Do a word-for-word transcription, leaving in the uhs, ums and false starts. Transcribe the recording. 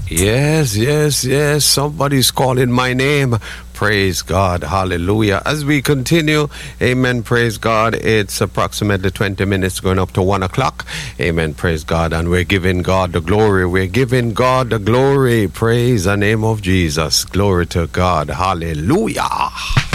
Yes, yes, yes. Somebody's calling my name. Praise God. Hallelujah. As we continue, amen. Praise God. It's approximately twenty minutes going up to one o'clock. Amen. Praise God. And we're giving God the glory. We're giving God the glory. Praise the name of Jesus. Glory to God. Hallelujah.